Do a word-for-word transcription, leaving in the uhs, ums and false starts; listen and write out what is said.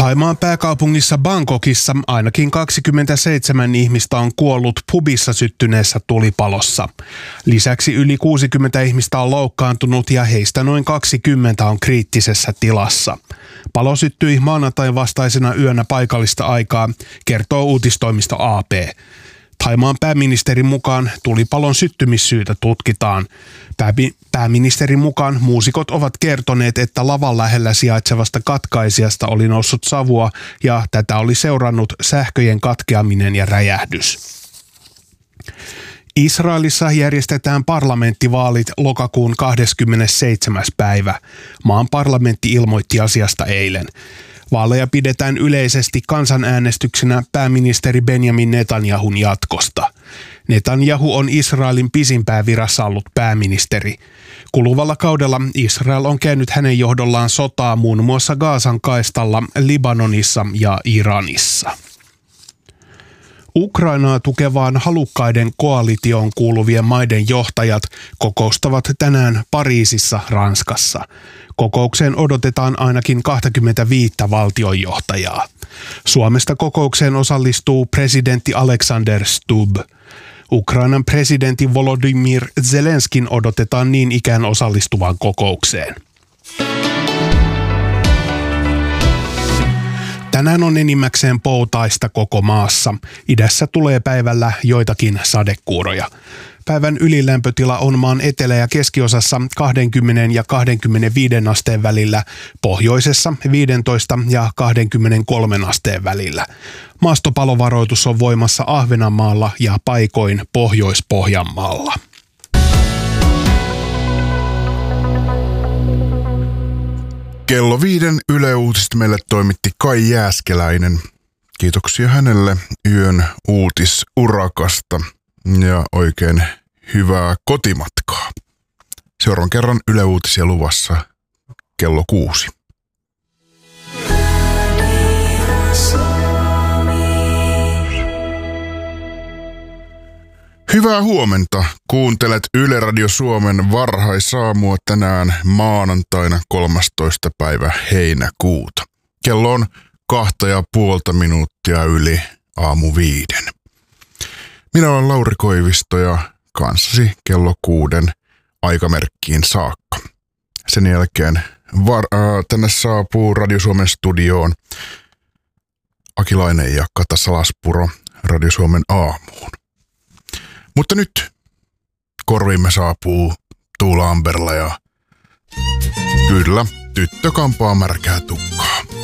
Thaimaan pääkaupungissa Bangkokissa ainakin kaksikymmentäseitsemän ihmistä on kuollut pubissa syttyneessä tulipalossa. Lisäksi yli kuusikymmentä ihmistä on loukkaantunut ja heistä noin kaksikymmentä on kriittisessä tilassa. Palo syttyi maanantain vastaisena yönä paikallista aikaa, kertoo uutistoimisto A P. Thaimaan pääministerin mukaan tulipalon syttymissyytä tutkitaan. Pääministerin mukaan muusikot ovat kertoneet, että lavan lähellä sijaitsevasta katkaisijasta oli noussut savua ja tätä oli seurannut sähköjen katkeaminen ja räjähdys. Israelissa järjestetään parlamenttivaalit lokakuun kahdeskymmenesseitsemäs päivä. Maan parlamentti ilmoitti asiasta eilen. Vaaleja pidetään yleisesti kansanäänestyksenä pääministeri Benjamin Netanyahun jatkosta. Netanyahu on Israelin pisimpään virassa ollut pääministeri. Kuluvalla kaudella Israel on käynyt hänen johdollaan sotaa muun muassa Gazan kaistalla, Libanonissa ja Iranissa. Ukrainaa tukevaan halukkaiden koalitioon kuuluvien maiden johtajat kokoustavat tänään Pariisissa, Ranskassa. Kokoukseen odotetaan ainakin kaksikymmentäviisi valtionjohtajaa. Suomesta kokoukseen osallistuu presidentti Alexander Stubb. Ukrainan presidentti Volodymyr Zelenskin odotetaan niin ikään osallistuvan kokoukseen. Tänään on enimmäkseen poutaista koko maassa. Idässä tulee päivällä joitakin sadekuuroja. Päivän ylilämpötila on maan etelä- ja keskiosassa kaksikymmentä ja kaksikymmentäviisi asteen välillä, pohjoisessa viisitoista ja kaksikymmentäkolme asteen välillä. Maastopalovaroitus on voimassa Ahvenanmaalla ja paikoin Pohjois-Pohjanmaalla. Kello viiden Yle Uutiset meille toimitti Kai Jääskeläinen. Kiitoksia hänelle yön uutisurakasta ja oikein hyvää kotimatkaa. Seuraavan kerran Yle Uutisia luvassa kello kuusi. Hyvää huomenta. Kuuntelet Yle Radio Suomen varhaisaamua tänään maanantaina kolmastoista päivä heinäkuuta. Kello on kahta ja puolta minuuttia yli aamu viiden. Minä olen Lauri Koivisto ja kanssasi kello kuuden aikamerkkiin saakka. Sen jälkeen var- äh, tänne saapuu Radio Suomen studioon Akilainen ja Kata Salaspuro Radio Suomen aamuun. Mutta nyt korviimme saapuu Tuula Amberla ja kyllä, tyttö kampaa märkää tukkaa.